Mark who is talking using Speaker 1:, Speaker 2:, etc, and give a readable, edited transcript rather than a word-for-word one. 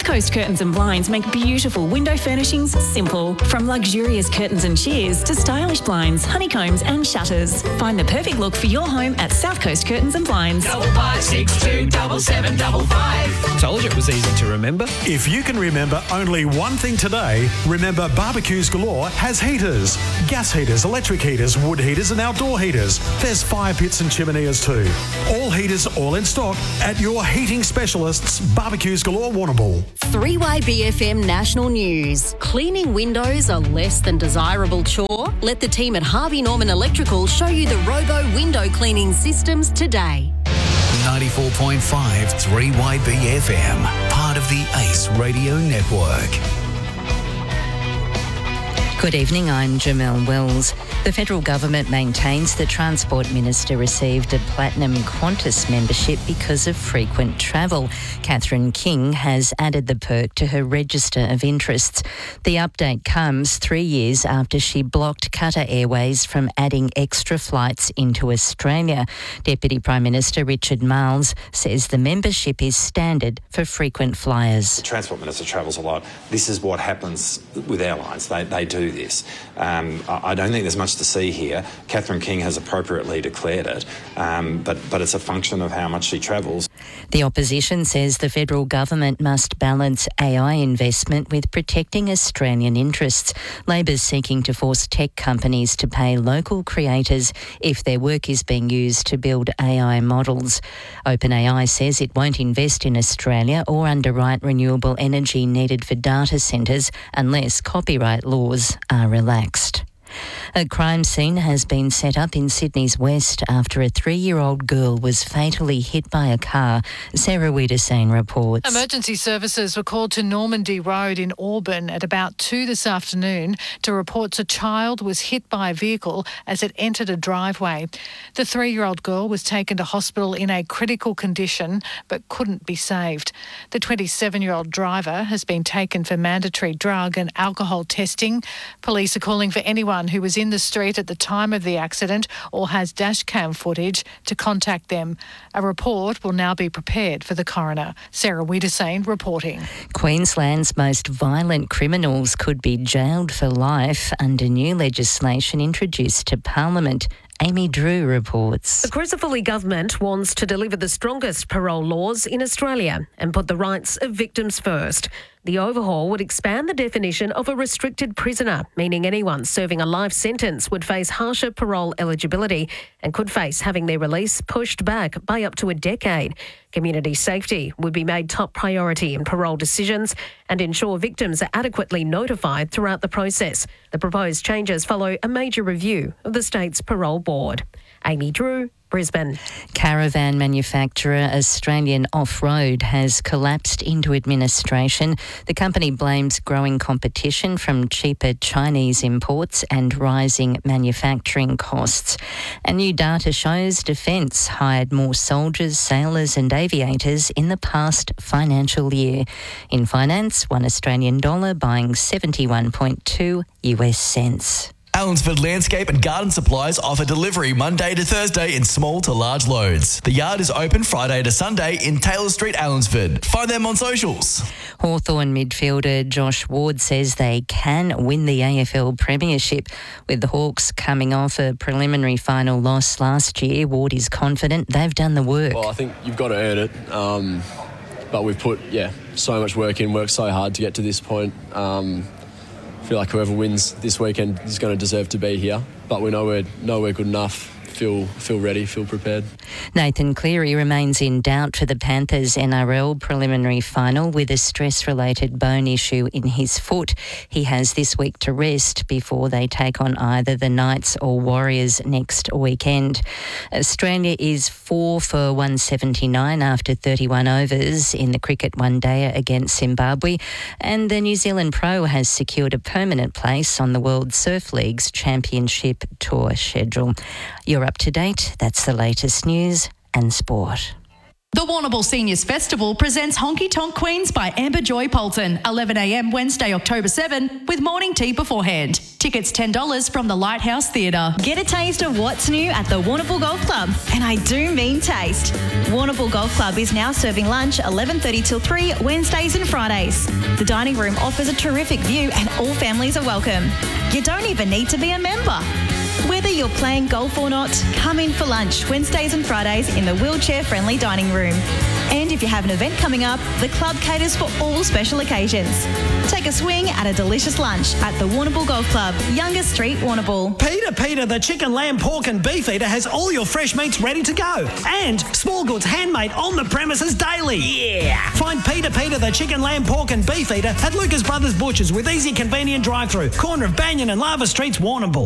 Speaker 1: Coast Curtains and Blinds make beautiful window furnishings simple. From luxurious curtains and shears to stylish blinds, honeycombs and shutters. Find the perfect look for your home at South Coast Curtains and Blinds.
Speaker 2: 5562 7755.
Speaker 3: Told you it was easy to remember.
Speaker 4: If you can remember only one thing today, remember Barbecues Galore has heaters. Gas heaters, electric heaters, wood heaters and outdoor heaters. There's fire pits and chimeneas too. All heaters, all in stock at your heating specialists, Barbecues Galore, Warrnambool.
Speaker 5: 3YBFM National News. Cleaning windows a less than desirable chore? Let the team at Harvey Norman Electrical show you the Robo window cleaning systems today.
Speaker 6: 94.5 3YBFM, part of the ACE Radio Network.
Speaker 7: Good evening, I'm Jamelle Wells. The federal government maintains the Transport Minister received a Platinum Qantas membership because of frequent travel. Catherine King has added the perk to her register of interests. The update comes 3 years after she blocked Qatar Airways from adding extra flights into Australia. Deputy Prime Minister Richard Marles says the membership is standard for frequent flyers.
Speaker 8: The Transport Minister travels a lot. This is what happens with airlines. They do this. I don't think there's much to see here. Catherine King has appropriately declared it, but it's a function of how much she travels.
Speaker 7: The opposition says the federal government must balance AI investment with protecting Australian interests. Labor's seeking to force tech companies to pay local creators if their work is being used to build AI models. OpenAI says it won't invest in Australia or underwrite renewable energy needed for data centres unless copyright laws are relaxed. A crime scene has been set up in Sydney's west after a 3-year-old girl was fatally hit by a car. Sarah Wiedersane reports.
Speaker 9: Emergency services were called to Normandy Road in Auburn at about 2 this afternoon to reports a child was hit by a vehicle as it entered a driveway. The 3-year-old girl was taken to hospital in a critical condition but couldn't be saved. The 27-year-old driver has been taken for mandatory drug and alcohol testing. Police are calling for anyone who was in the street at the time of the accident or has dashcam footage to contact them. A report will now be prepared for the coroner. Sarah Wiedersane reporting.
Speaker 7: Queensland's most violent criminals could be jailed for life under new legislation introduced to Parliament. Amy Drew reports.
Speaker 10: The Crucifoli government wants to deliver the strongest parole laws in Australia and put the rights of victims first. The overhaul would expand the definition of a restricted prisoner, meaning anyone serving a life sentence would face harsher parole eligibility and could face having their release pushed back by up to a decade. Community safety would be made top priority in parole decisions and ensure victims are adequately notified throughout the process. The proposed changes follow a major review of the state's parole board. Amy Drew, Brisbane.
Speaker 7: Caravan manufacturer Australian Off-Road has collapsed into administration. The company blames growing competition from cheaper Chinese imports and rising manufacturing costs. And new data shows Defence hired more soldiers, sailors and aviators in the past financial year. In finance, $1 Australian buying 71.2 US cents.
Speaker 11: Allensford Landscape and Garden Supplies offer delivery Monday to Thursday in small to large loads. The yard is open Friday to Sunday in Taylor Street, Allensford. Find them on socials.
Speaker 7: Hawthorn midfielder Josh Ward says they can win the AFL Premiership. With the Hawks coming off a preliminary final loss last year, Ward is confident they've done the work.
Speaker 12: Well, I think you've got to earn it. But we've put, so much work in, worked so hard to get to this point. I feel like whoever wins this weekend is going to deserve to be here, but we know we're good enough. Feel ready, feel prepared.
Speaker 7: Nathan Cleary remains in doubt for the Panthers NRL preliminary final with a stress-related bone issue in his foot. He has this week to rest before they take on either the Knights or Warriors next weekend. Australia is 4 for 179 after 31 overs in the cricket one-dayer against Zimbabwe, and the New Zealand Pro has secured a permanent place on the World Surf League's Championship Tour schedule. You're up to date. That's the latest news and sport.
Speaker 3: The Warrnambool Seniors Festival presents Honky Tonk Queens by Amber Joy Polton, 11 a.m. Wednesday, October 7, with morning tea beforehand. Tickets $10 from the Lighthouse Theatre.
Speaker 13: Get a taste of what's new at the Warrnambool Golf Club, and I do mean taste. Warrnambool Golf Club is now serving lunch 11:30 till 3 Wednesdays and Fridays. The dining room offers a terrific view and all families are welcome. You don't even need to be a member. Whether you're playing golf or not, come in for lunch Wednesdays and Fridays in the wheelchair-friendly dining room. And if you have an event coming up, the club caters for all special occasions. Take a swing at a delicious lunch at the Warrnambool Golf Club, Youngest Street, Warrnambool.
Speaker 14: Peter, the chicken, lamb, pork and beef eater has all your fresh meats ready to go. And small goods handmade on the premises daily. Yeah! Find Peter, the chicken, lamb, pork and beef eater at Lucas Brothers Butchers with easy, convenient drive-through. Corner of Banyan and Lava Streets, Warrnambool.